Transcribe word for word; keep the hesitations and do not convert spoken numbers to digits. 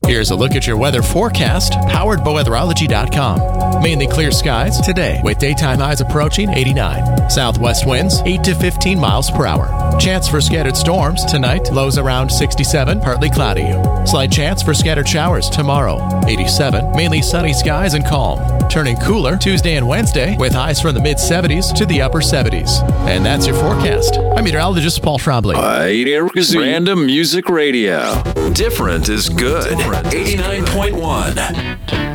Here's a look at your weather forecast, powered by weatherology dot com. Mainly clear skies today, with daytime highs approaching eighty-nine. Southwest winds eight to fifteen miles per hour. Chance for scattered storms tonight, lows around sixty-seven, partly cloudy. Slight chance for scattered showers tomorrow, eighty-seven. Mainly sunny skies and calm. Turning cooler Tuesday and Wednesday, with highs from the mid seventies to the upper seventies. And that's your forecast. I'm meteorologist Paul Trombley. Random Music Radio. Different is good. eighty-nine point one.